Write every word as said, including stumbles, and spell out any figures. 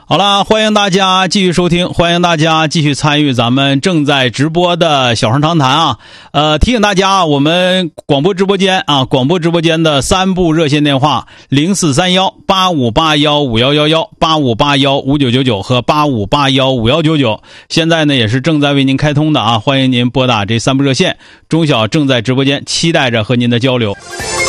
好了，欢迎大家继续收听，欢迎大家继续参与咱们正在直播的小声长谈啊。呃，提醒大家，我们广播直播间啊，广播直播间的三部热线电话零四三幺八五八幺五幺幺幺、八五八幺五九九九和八五八幺五幺九九，现在呢也是正在为您开通的啊，欢迎您拨打这三部热线。钟晓正在直播间，期待着和您的交流。